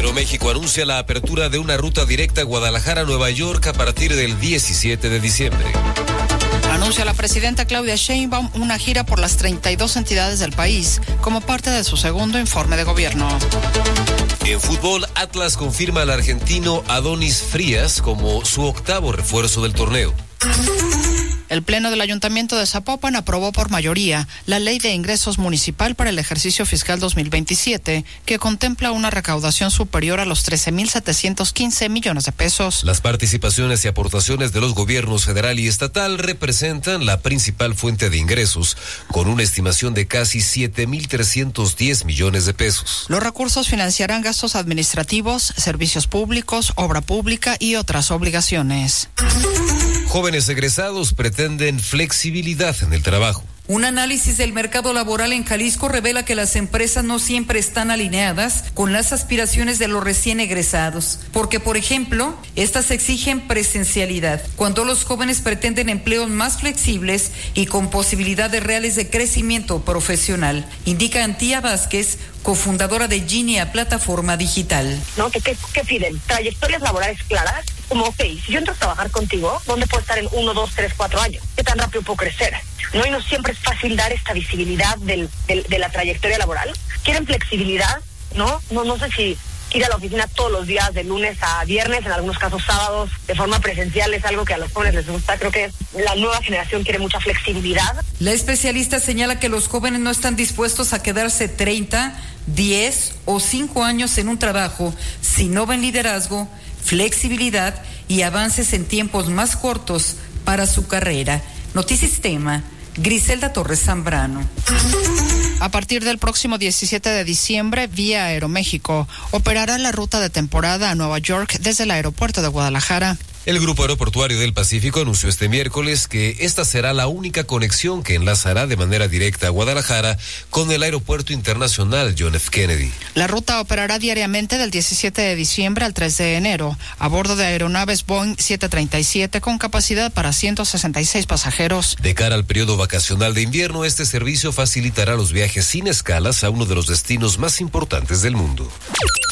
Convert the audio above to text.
Aeroméxico anuncia la apertura de una ruta directa Guadalajara-Nueva York a partir del 17 de diciembre. Anuncia la presidenta Claudia Sheinbaum una gira por las 32 entidades del país como parte de su segundo informe de gobierno. En fútbol, Atlas confirma al argentino Adonis Frías como su octavo refuerzo del torneo. El Pleno del Ayuntamiento de Zapopan aprobó por mayoría la Ley de Ingresos Municipal para el ejercicio fiscal 2027, que contempla una recaudación superior a los 13.715 millones de pesos. Las participaciones y aportaciones de los gobiernos federal y estatal representan la principal fuente de ingresos, con una estimación de casi 7.310 millones de pesos. Los recursos financiarán gastos administrativos, servicios públicos, obra pública y otras obligaciones. Jóvenes egresados pretenden flexibilidad en el trabajo. Un análisis del mercado laboral en Jalisco revela que las empresas no siempre están alineadas con las aspiraciones de los recién egresados, porque, por ejemplo, estas exigen presencialidad, cuando los jóvenes pretenden empleos más flexibles y con posibilidades reales de crecimiento profesional, indica Antía Vázquez, cofundadora de Ginia Plataforma Digital. ¿No? ¿Qué piden? Trayectorias laborales claras, como, ok, si yo entro a trabajar contigo, ¿dónde puedo estar en 1, 2, 3, 4 años? ¿Qué tan rápido puedo crecer? ¿No? Y no siempre es fácil dar esta visibilidad de la trayectoria laboral. Quieren flexibilidad, ¿no? No sé si ir a la oficina todos los días, de lunes a viernes, en algunos casos sábados, de forma presencial, es algo que a los jóvenes les gusta. Creo que la nueva generación quiere mucha flexibilidad. La especialista señala que los jóvenes no están dispuestos a quedarse 30, 10 o 5 años en un trabajo si no ven liderazgo, flexibilidad y avances en tiempos más cortos para su carrera. Notisistema, Griselda Torres Zambrano. A partir del próximo 17 de diciembre, Vía Aeroméxico operará la ruta de temporada a Nueva York desde el aeropuerto de Guadalajara. El Grupo Aeroportuario del Pacífico anunció este miércoles que esta será la única conexión que enlazará de manera directa a Guadalajara con el Aeropuerto Internacional John F. Kennedy. La ruta operará diariamente del 17 de diciembre al 3 de enero a bordo de aeronaves Boeing 737 con capacidad para 166 pasajeros. De cara al periodo vacacional de invierno, este servicio facilitará los viajes sin escalas a uno de los destinos más importantes del mundo.